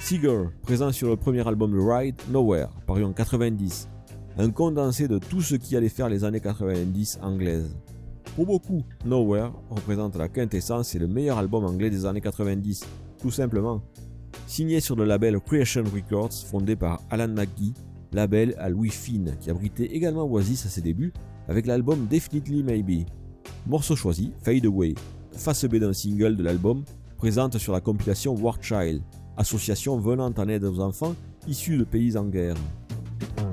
Seeger, présent sur le premier album de Ride, Nowhere, paru en 90, un condensé de tout ce qui allait faire les années 90 anglaises. Pour beaucoup, Nowhere représente la quintessence et le meilleur album anglais des années 90, tout simplement. Signé sur le label Creation Records, fondé par Alan McGee, label à Louis Finn, qui abritait également Oasis à ses débuts, avec l'album Definitely Maybe. Morceau choisi, Fade Away, face B d'un single de l'album, présente sur la compilation War Child, association venant en aide aux enfants issus de pays en guerre.